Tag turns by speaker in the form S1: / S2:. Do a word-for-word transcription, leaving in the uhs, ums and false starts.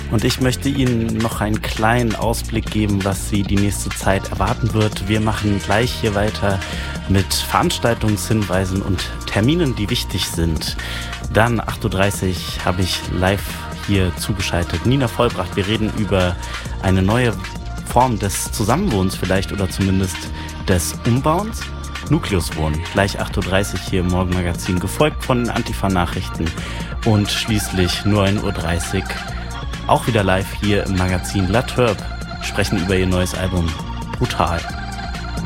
S1: Und ich möchte Ihnen noch einen kleinen Ausblick geben, was Sie die nächste Zeit erwarten wird. Wir machen gleich hier weiter mit Veranstaltungshinweisen und Terminen, die wichtig sind. Dann acht Uhr dreißig habe ich live hier zugeschaltet Nina Vollbracht. Wir reden über eine neue Form des Zusammenwohnens vielleicht oder zumindest des Umbauens. Nukleuswohnen, gleich acht Uhr dreißig hier im Morgenmagazin, gefolgt von den Antifa-Nachrichten und schließlich neun Uhr dreißig auch wieder live hier im Magazin La Turb, sprechen über ihr neues Album Brutal.